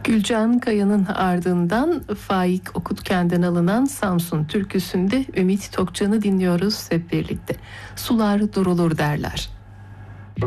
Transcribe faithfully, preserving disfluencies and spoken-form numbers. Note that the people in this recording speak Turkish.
Gülcan Kaya'nın ardından Faik Okutken'den alınan Samsun türküsünde Ümit Tokcan'ı dinliyoruz hep birlikte. Sular durulur derler.